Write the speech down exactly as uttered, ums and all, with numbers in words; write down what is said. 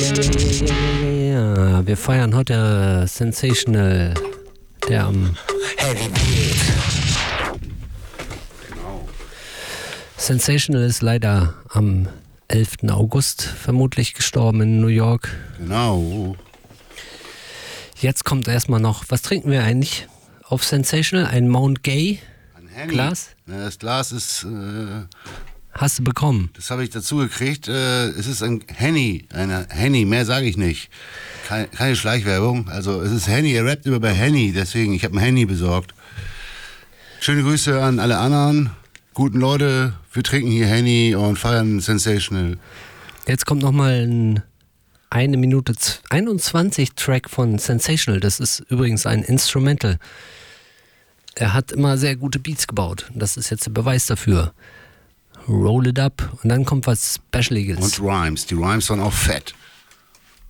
Ja, ja, ja, ja, ja, ja. Wir feiern heute Sensational, der am Heavy Beat. Genau. Sensational ist leider am elften August vermutlich gestorben in New York. Genau. Jetzt kommt erstmal noch, was trinken wir eigentlich auf Sensational? Ein Mount Gay Ein Glas? Ja, das Glas ist... Äh, Hast du bekommen? Das habe ich dazu gekriegt. Äh, es ist ein Henny, eine Henny, mehr sage ich nicht. Keine, keine Schleichwerbung. Also es ist Henny, er rappt immer bei Henny, deswegen, ich habe ein Henny besorgt. Schöne Grüße an alle anderen guten Leute. Wir trinken hier Henny und feiern Sensational. Jetzt kommt nochmal ein eine Minute einundzwanzig Track von Sensational. Das ist übrigens ein Instrumental. Er hat immer sehr gute Beats gebaut. Das ist jetzt der Beweis dafür. Roll it up und dann kommt was Specialiges. Und Rhymes. Die Rhymes waren auch fett.